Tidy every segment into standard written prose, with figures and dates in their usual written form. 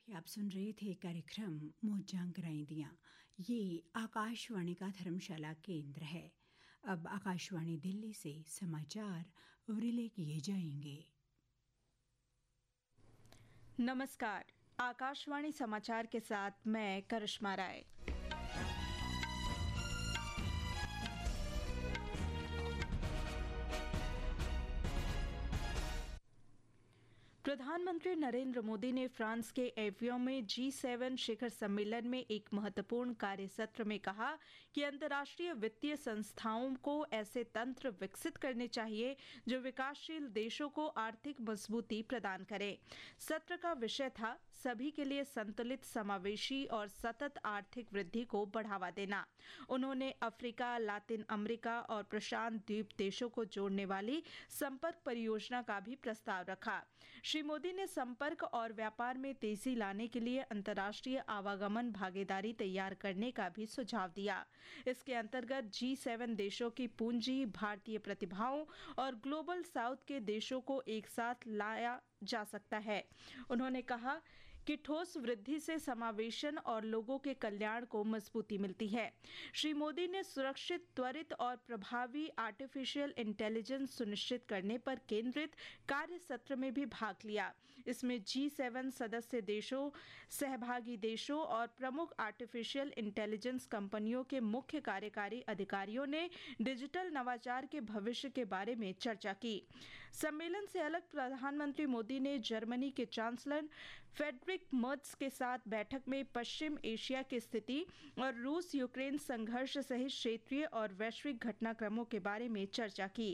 आप सुन रहे थे कार्यक्रम मोजां कराई दियाँ। ये आकाशवाणी का धर्मशाला केंद्र है। अब आकाशवाणी दिल्ली से समाचार रिले किए जाएंगे। नमस्कार, आकाशवाणी समाचार के साथ मैं करिश्मा राय। प्रधानमंत्री नरेंद्र मोदी ने फ्रांस के एवियन में G7 शिखर सम्मेलन में एक महत्वपूर्ण कार्य सत्र में कहा कि अंतर्राष्ट्रीय वित्तीय संस्थाओं को ऐसे तंत्र विकसित करने चाहिए जो विकासशील देशों को आर्थिक मजबूती प्रदान करे। सत्र का विषय था सभी के लिए संतुलित, समावेशी और सतत आर्थिक वृद्धि को बढ़ावा देना। उन्होंने अफ्रीका, लातिन अमेरिका और प्रशांत द्वीप देशों को जोड़ने वाली संपर्क परियोजना का भी प्रस्ताव रखा। श्री मोदी ने संपर्क और व्यापार में तेजी लाने के लिए अंतर्राष्ट्रीय आवागमन भागीदारी तैयार करने का भी सुझाव दिया। इसके अंतर्गत G7 देशों की पूंजी, भारतीय प्रतिभाओं और ग्लोबल साउथ के देशों को एक साथ लाया जा सकता है। उन्होंने कहा कि ठोस वृद्धि से समावेशन और लोगों के कल्याण को मजबूती मिलती है। श्री मोदी ने सुरक्षित, त्वरित और प्रभावी आर्टिफिशियल इंटेलिजेंस सुनिश्चित करने पर केंद्रित कार्य सत्र में भी भाग लिया। इसमें G7 सदस्य देशों, सहभागी देशों और प्रमुख आर्टिफिशियल इंटेलिजेंस कंपनियों के मुख्य कार्यकारी अधिकारियों ने डिजिटल नवाचार के भविष्य के बारे में चर्चा की। सम्मेलन से अलग प्रधानमंत्री मोदी ने जर्मनी के चांसलर फ्रेडरिक मर्ज के साथ बैठक में पश्चिम एशिया की स्थिति और रूस यूक्रेन संघर्ष सहित क्षेत्रीय और वैश्विक घटनाक्रमों के बारे में चर्चा की।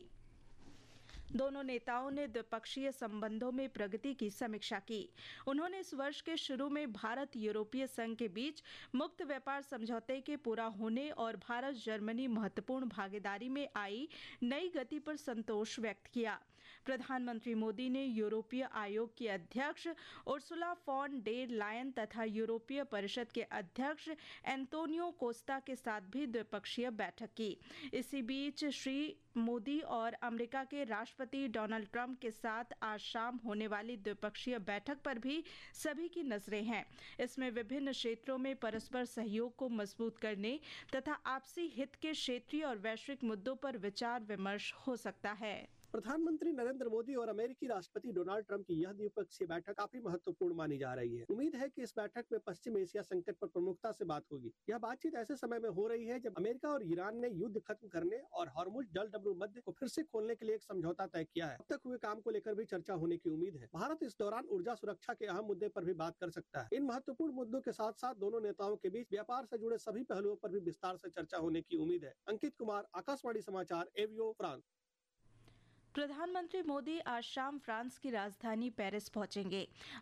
दोनों नेताओं ने द्विपक्षीय संबंधों में प्रगति की समीक्षा की। उन्होंने इस वर्ष के शुरू में भारत यूरोपीय संघ के बीच मुक्त व्यापार समझौते के पूरा होने और भारत जर्मनी महत्वपूर्ण भागीदारी में आई नई गति पर संतोष व्यक्त किया। प्रधानमंत्री मोदी ने यूरोपीय आयोग की अध्यक्ष उर्सुला फॉन डेर लायन तथा यूरोपीय परिषद के अध्यक्ष एंटोनियो कोस्टा के साथ भी द्विपक्षीय बैठक की। इसी बीच श्री मोदी और अमेरिका के राष्ट्रपति डोनाल्ड ट्रंप के साथ आज शाम होने वाली द्विपक्षीय बैठक पर भी सभी की नजरें हैं। इसमें विभिन्न क्षेत्रों में परस्पर सहयोग को मजबूत करने तथा आपसी हित के क्षेत्रीय और वैश्विक मुद्दों पर विचार विमर्श हो सकता है। प्रधानमंत्री नरेंद्र मोदी और अमेरिकी राष्ट्रपति डोनाल्ड ट्रंप की यह द्विपक्षीय बैठक काफी महत्वपूर्ण मानी जा रही है। उम्मीद है कि इस बैठक में पश्चिम एशिया संकट पर प्रमुखता से बात होगी। यह बातचीत ऐसे समय में हो रही है जब अमेरिका और ईरान ने युद्ध खत्म करने और हॉर्मुज जलडमरू मध्य को फिर से खोलने के लिए एक समझौता तय किया है। अब तक हुए काम को लेकर भी चर्चा होने की उम्मीद है। भारत इस दौरान ऊर्जा सुरक्षा के अहम मुद्दे पर भी बात कर सकता है। इन महत्वपूर्ण मुद्दों के साथ साथ दोनों नेताओं के बीच व्यापार से जुड़े सभी पहलुओं पर भी विस्तार से चर्चा होने की उम्मीद है। अंकित कुमार, आकाशवाणी समाचार, एवियो, फ्रांस। प्रधानमंत्री मोदी आज शाम फ्रांस की राजधानी पेरिस पहुंचेंगे।